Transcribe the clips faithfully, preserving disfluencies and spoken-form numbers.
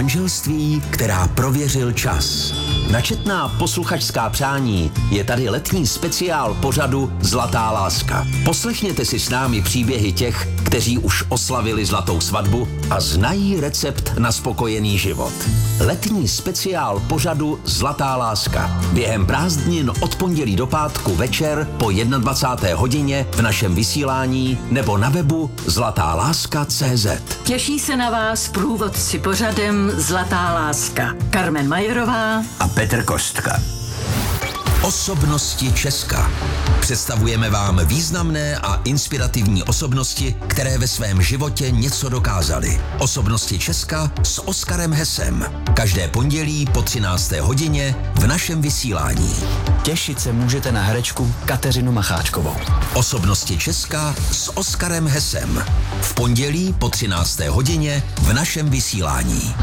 Manželství, která prověřil čas. Na četná posluchačská přání je tady letní speciál pořadu Zlatá láska. Poslechněte si s námi příběhy těch, kteří už oslavili zlatou svatbu a znají recept na spokojený život. Letní speciál pořadu Zlatá láska. Během prázdnin od pondělí do pátku večer po dvacáté jedné hodině v našem vysílání nebo na webu zlatá láska tečka cé zet. Těší se na vás průvodci pořadem Zlatá láska. Carmen Majerová a Petr Kostka. Osobnosti Česka. Představujeme vám významné a inspirativní osobnosti, které ve svém životě něco dokázaly. Osobnosti Česka s Oskarem Hesem. Každé pondělí po třinácté hodině v našem vysílání. Těšit se můžete na herečku Kateřinu Macháčkovou. Osobnosti Česka s Oskarem Hesem. V pondělí po třinácté hodině v našem vysílání.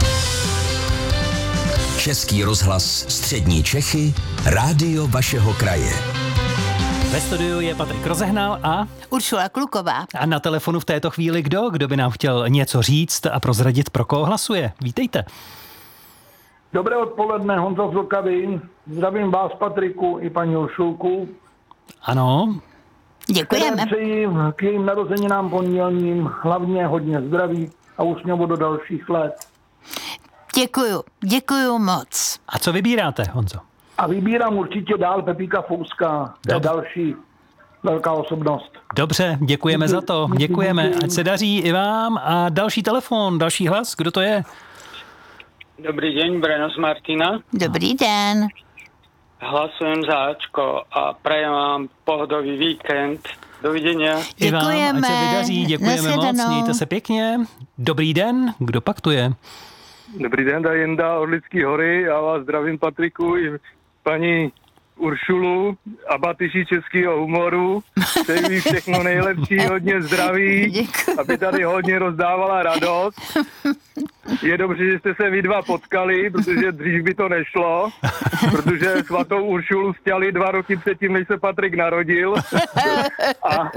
Český rozhlas Střední Čechy, rádio vašeho kraje. Ve studiu je Patrik Rozehnal a Uršula Kluková. A na telefonu v této chvíli kdo? Kdo by nám chtěl něco říct a prozradit, pro koho hlasuje? Vítejte. Dobré odpoledne, Honza z Vlkavy. Zdravím vás, Patriku, i paní Uršulku. Ano. Děkujeme. Přeji k jejím narozeninám pondělním hlavně hodně zdraví a úsměvu do dalších let. Děkuju, děkuju moc. A co vybíráte, Honzo? A vybírám určitě dál Pepíka Fouska, to je další velká osobnost. Dobře, děkujeme Díky, za to, díky, děkujeme. díky. Ať se daří i vám. A další telefon, další hlas, kdo to je? Dobrý deň, Breno z Martina. Dobrý den. Hlasujem za Ačko a prajem vám pohodový víkend. Dovidenia. I vám, ať Děkujeme. se vydaří, děkujeme moc, Nashledanou. mějte se pěkně. Dobrý den, kdo pak tu je? Dobrý den, tady Jenda Orlický hory. Já vás zdravím, Patriku, i paní Uršulu a Batyši českého humoru. Přeji jí všechno nejlepší, hodně zdraví, Děkuji. aby tady hodně rozdávala radost. Je dobře, že jste se vy dva potkali, protože dřív by to nešlo, protože svatou Uršulu stěli dva roky předtím, než se Patrik narodil. A,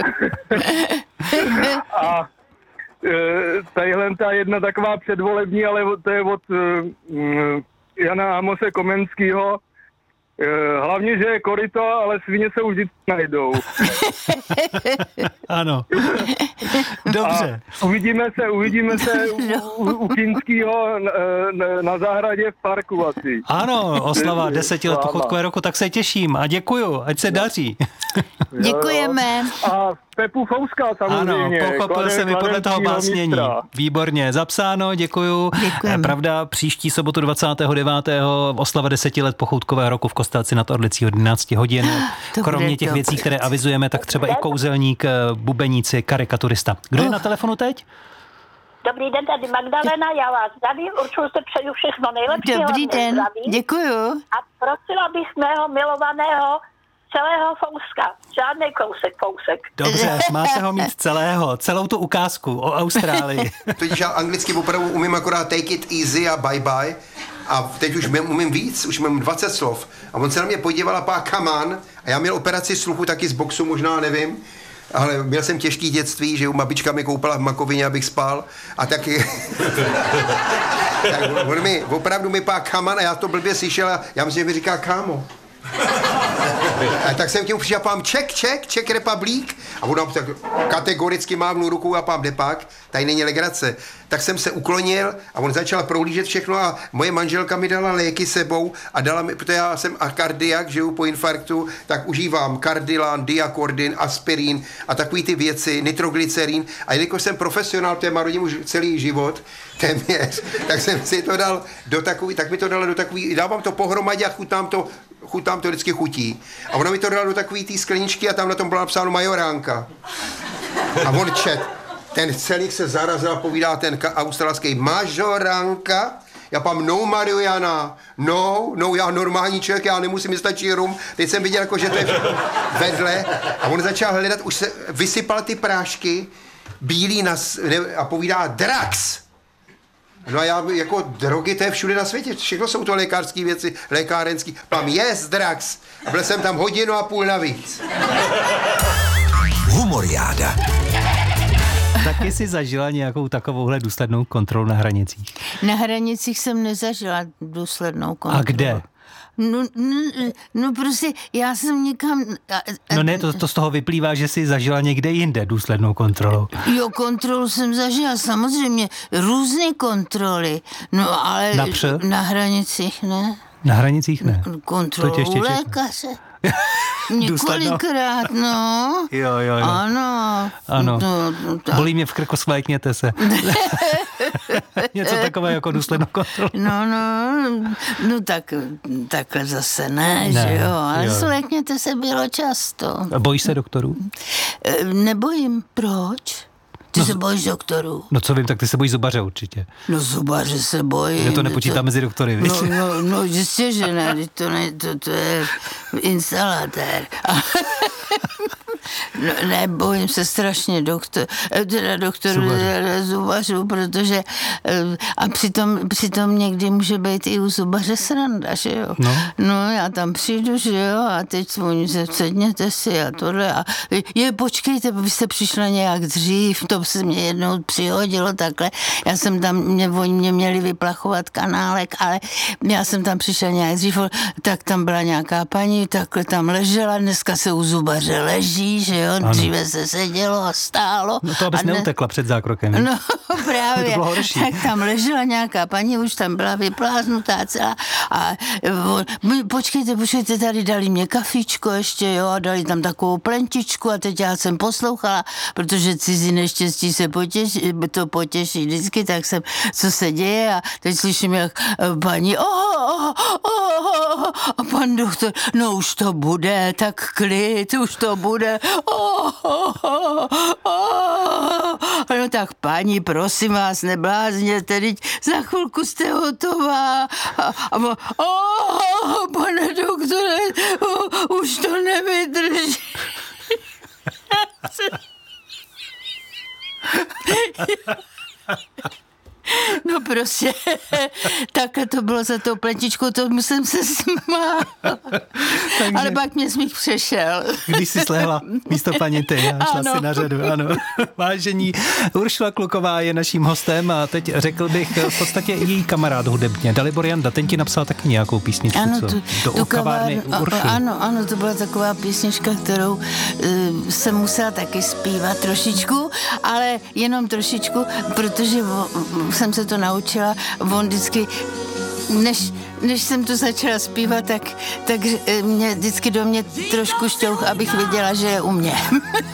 a tadyhle ta jedna taková předvolební, ale to je od uh, Jana Amose Komenského. Uh, hlavně, že je koryto, ale svině se už vždycky najdou. Ano. Dobře. A uvidíme se, uvidíme se u, u, u Kinského na, na, na zahradě v parku asi. Ano, oslava deseti let pochotkové roku, tak se těším a děkuju, ať se daří. Děkujeme. A Pepu Fouska samozřejmě. Ano, pochopil jsem mi podle toho básnění. Mistra. Výborně, zapsáno, děkuju. Děkujeme. Pravda, příští sobotu dvacátého devátého oslava deseti let pochoutkového roku v Kostelci nad Orlicí od jedenáct hodin. To Kromě bude těch dobré. věcí, které avizujeme, tak třeba i kouzelník, bubeníci, karikaturista. Kdo je na telefonu teď? Dobrý den, tady Magdalena, já vás zdravím, určitě se přeju všechno nejlepší. Dobrý den, děkuju. A prosila bych mého milovaného celého Fouska, žádnej kousek, kousek. Dobře, máte ho mít celého, celou tu ukázku o Austrálii. Totiž já anglicky opravdu umím akorát take it easy a bye bye. A teď už umím víc, už mám dvacet slov. A on se na mě podíval a pá, come on. A já měl operaci sluchu taky z boxu, možná nevím. Ale měl jsem těžký dětství, že u babička mi koupala v Makovině, abych spal. A tak... tak on mi, opravdu mi pá, come on, a já to blbě slyšel a já myslím, že mi říká kámo. A tak jsem k němu přišel a pám Czech, Czech, Czech Republic. A on tak kategoricky mávnul rukou a pám depak, tady není legrace. Tak jsem se uklonil a on začal prohlížet všechno a moje manželka mi dala léky sebou a dala mi, protože já jsem kardiak, žiju po infarktu, tak užívám kardilan, diakordin, aspirin a takový ty věci, nitroglycerin. A jelikož jsem profesionál, to je marodím už celý život, téměř, tak jsem si to dal do takový, tak mi to dala do takový, dávám to pohromadě a chutnám to, chutám to vždycky chutí. A ona mi to dala do takový té skleničky a tam na tom bylo napsáno majoránka. A on čet. Ten celý se zarazil a povídá ten australský majoránka. Já pám, no Mariana, no, no, já normální člověk, já nemusím, mi stačí rum. Teď jsem viděl, jako, že to je vedle. A on začal hledat, už se vysypal ty prášky, bílý nas, ne, a povídá drax. No a já, jako drogy, to je všude na světě, všechno jsou to lékařské věci, lékárenský. Pám, yes, drax. A byl jsem tam hodinu a půl navíc. Humoriáda. Taky jsi zažila nějakou takovouhle důslednou kontrolu na hranicích? Na hranicích jsem nezažila důslednou kontrolu. A kde? No, no, no prostě já jsem někam... A, a, No ne, to, to z toho vyplývá, že jsi zažila někde jinde důslednou kontrolu. Jo, kontrolu jsem zažila, samozřejmě, různé kontroly, no ale Napřed? Na hranicích ne. Na hranicích ne. Kontrolu lékaře. Několikrát, no. Jo, jo, jo. Ano. Ano. No, no, tak. Bolí mě v krku, svlékněte se. Něco takové jako důslednou kontrolu. No, no, no tak, takhle zase ne, ne že jo, ale jo. Svlékněte se bylo často. A bojíš se doktorů? Nebojím, proč? Ty no, se bojíš doktorů? No co vím, tak ty se bojíš zubaře určitě. No zubaře se bojím. Já to nepočítám to... mezi doktory, víš? No, no, no jistě, že ne, to, ne, to, to je instalatér. No, ne, bojím se strašně doktor, teda doktorů zubařů, protože a přitom, přitom někdy může být i u zubaře sranda, že jo? No, no já tam přijdu, že jo, a teď oni se sedněte si a tohle a je, počkejte, vy jste přišla nějak dřív, to se mě jednou přihodilo takhle, já jsem tam, mě, oni mě měli vyplachovat kanálek, ale já jsem tam přišla nějak dřív, tak tam byla nějaká paní, takhle tam ležela, dneska se u zubaře leží, že jo, ano. Dříve se sedělo a stálo. No to abys ne... neutekla před zákrokem. No právě, to tak tam ležela nějaká paní, už tam byla vypláznutá celá a počkejte, počkejte, tady dali mě kafíčko ještě, jo, a dali tam takovou plentičku a teď já jsem poslouchala, protože cizí neštěstí se potěší, to potěší vždycky, tak jsem, co se děje a teď slyším, jak paní, oh, oh, oh, a pan doktor, no už to bude, tak klid, už to bude, oh, oh, oh, oh. No tak paní, prosím vás, neblázněte, teď za chvilku jste hotová. A, a, oh, pane doktore, oh, už to nevydrží. No prostě, takhle to bylo za tou pletičkou, to musím se smát. Takže... Ale pak mě smích přešel. Když jsi slehla místo paní ty a šla ano. si na řadu, ano. Vážení, Uršula Kluková je naším hostem a teď řekl bych v podstatě i její kamarád hudebně, Dalibor Janda, ten ti napsal taky nějakou písničku, ano, co? Tu, Do tu kavárny u Uršuly. Ano, ano, to byla taková písnička, kterou uh, jsem musela taky zpívat trošičku, ale jenom trošičku, protože vo, jsem se to naučila, on vždycky, než, než jsem to začala zpívat, tak, tak mě vždycky do mě trošku šťouch, abych věděla, že je u mě.